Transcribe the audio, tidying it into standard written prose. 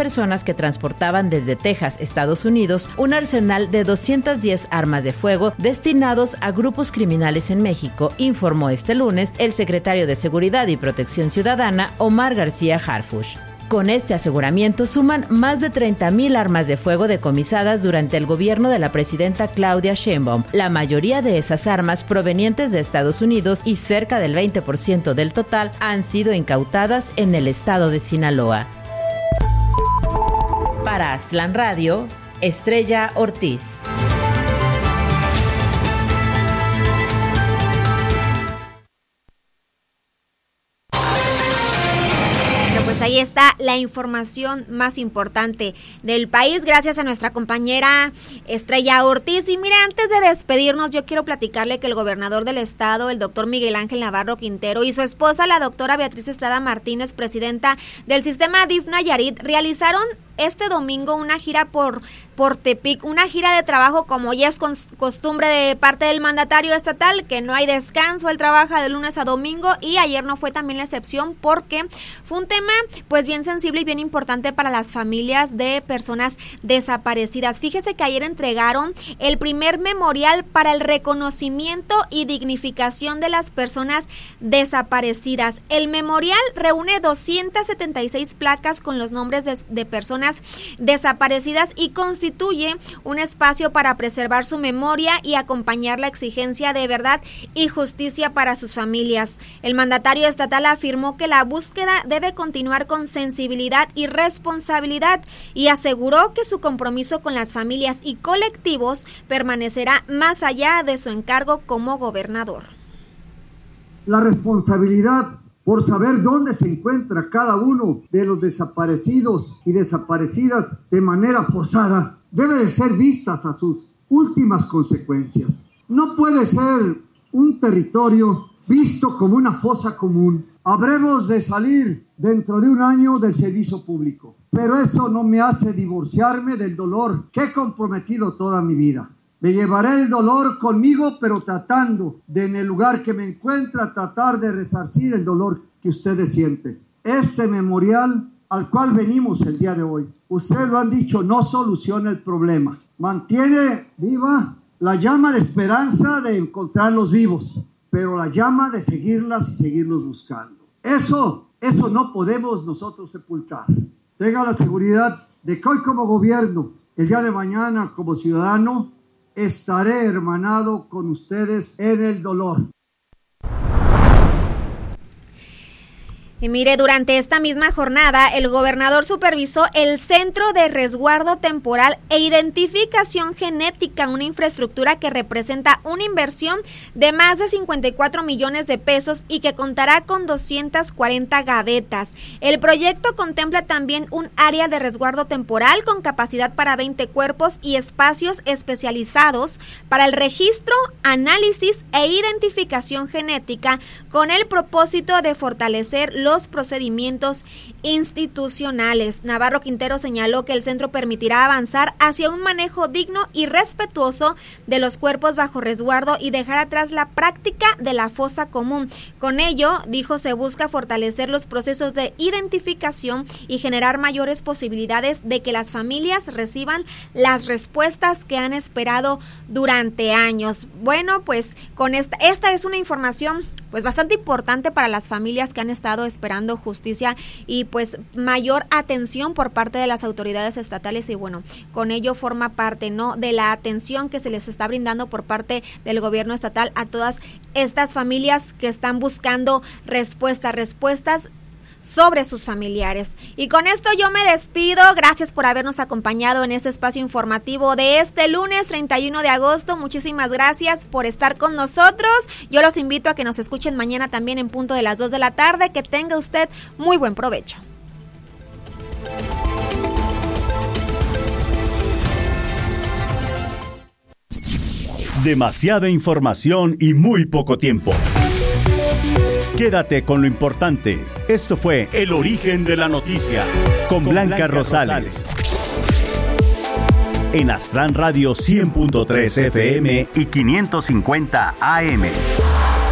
personas que transportaban desde Texas, Estados Unidos, un arsenal de 210 armas de fuego destinados a grupos criminales en México, informó este lunes el secretario de Seguridad y Protección Ciudadana, Omar García Harfuch. Con este aseguramiento suman más de 30,000 armas de fuego decomisadas durante el gobierno de la presidenta Claudia Sheinbaum. La mayoría de esas armas provenientes de Estados Unidos y cerca del 20% del total han sido incautadas en el estado de Sinaloa. Para Aztlán Radio, Estrella Ortiz. Ahí está la información más importante del país, gracias a nuestra compañera Estrella Ortiz. Y mire, antes de despedirnos, yo quiero platicarle que el gobernador del estado, el doctor Miguel Ángel Navarro Quintero, y su esposa, la doctora Beatriz Estrada Martínez, presidenta del sistema DIF Nayarit, realizaron este domingo una gira por Tepic, una gira de trabajo como ya es costumbre de parte del mandatario estatal, que no hay descanso, él trabaja de lunes a domingo, y ayer no fue también la excepción porque fue un tema pues bien sensible y bien importante para las familias de personas desaparecidas. Fíjese que ayer entregaron el primer memorial para el reconocimiento y dignificación de las personas desaparecidas. El memorial reúne 276 placas con los nombres de personas desaparecidas y constituye un espacio para preservar su memoria y acompañar la exigencia de verdad y justicia para sus familias. El mandatario estatal afirmó que la búsqueda debe continuar con sensibilidad y responsabilidad y aseguró que su compromiso con las familias y colectivos permanecerá más allá de su encargo como gobernador. La responsabilidad por saber dónde se encuentra cada uno de los desaparecidos y desaparecidas de manera forzada debe de ser vista a sus últimas consecuencias. No puede ser un territorio visto como una fosa común. Habremos de salir dentro de un año del servicio público, pero eso no me hace divorciarme del dolor que he comprometido toda mi vida. Me llevaré el dolor conmigo, pero tratando de, en el lugar que me encuentra, tratar de resarcir el dolor que ustedes sienten. Este memorial al cual venimos el día de hoy, ustedes lo han dicho, no soluciona el problema. Mantiene viva la llama de esperanza de encontrarlos vivos, pero la llama de seguirlas y seguirlos buscando. Eso no podemos nosotros sepultar. Tenga la seguridad de que hoy como gobierno, el día de mañana como ciudadano, estaré hermanado con ustedes en el dolor. Y mire, durante esta misma jornada, el gobernador supervisó el Centro de Resguardo Temporal e Identificación Genética, una infraestructura que representa una inversión de más de 54 millones de pesos y que contará con 240 gavetas. El proyecto contempla también un área de resguardo temporal con capacidad para 20 cuerpos y espacios especializados para el registro, análisis e identificación genética, con el propósito de fortalecer los procedimientos institucionales. Navarro Quintero señaló que el centro permitirá avanzar hacia un manejo digno y respetuoso de los cuerpos bajo resguardo y dejar atrás la práctica de la fosa común. Con ello, dijo, se busca fortalecer los procesos de identificación y generar mayores posibilidades de que las familias reciban las respuestas que han esperado durante años. Bueno, pues con esta es una información pues bastante importante para las familias que han estado esperando justicia y pues mayor atención por parte de las autoridades estatales, y bueno, con ello forma parte, ¿no?, de la atención que se les está brindando por parte del gobierno estatal a todas estas familias que están buscando respuestas sobre sus familiares. Y con esto yo me despido. Gracias por habernos acompañado en este espacio informativo de este lunes 31 de agosto. Muchísimas gracias por estar con nosotros. Yo los invito a que nos escuchen mañana también en punto de las 2 de la tarde. Que tenga usted muy buen provecho. Demasiada información y muy poco tiempo. Quédate con lo importante. Esto fue El Origen de la Noticia con Blanca Rosales. En Aztlán Radio 100.3 FM y 550 AM.